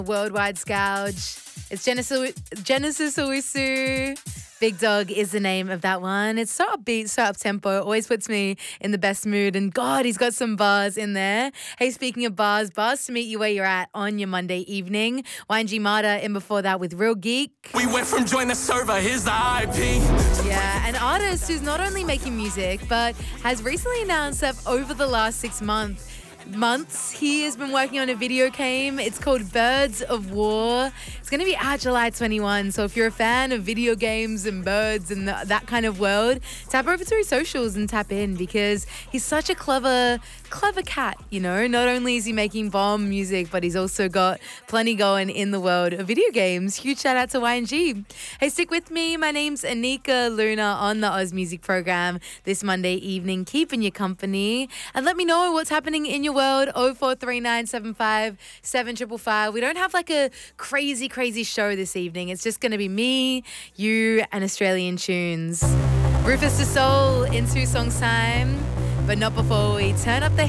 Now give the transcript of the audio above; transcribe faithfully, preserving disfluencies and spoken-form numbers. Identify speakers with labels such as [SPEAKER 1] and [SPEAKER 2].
[SPEAKER 1] Worldwide Scourge. It's Genesis, Genesis Owusu. Big Dog is the name of that one. It's so upbeat, so up-tempo. Always puts me in the best mood. And God, he's got some bars in there. Hey, speaking of bars, bars to meet you where you're at on your Monday evening. Y G Mata in before that with Real Geek.
[SPEAKER 2] We went from join the server, here's the I P.
[SPEAKER 1] Yeah, an artist who's not only making music, but has recently announced that over the last six months, months he has been working on a video game. It's called Birds of War. It's going to be out July twenty-first. So if you're a fan of video games and birds and the, that kind of world, tap over to his socials and tap in, because he's such a clever, clever cat, you know. Not only is he making bomb music, but he's also got plenty going in the world of video games. Huge shout out to Y N G. Hey, stick with me. My name's Anika Luna on the Oz Music Program this Monday evening, keeping you company. And let me know what's happening in your world. oh four three nine seven five seven five five. We don't have like a crazy, crazy show this evening. It's just going to be me, you, and Australian tunes. Rufus Du Sol in two songs time, but not before we turn up the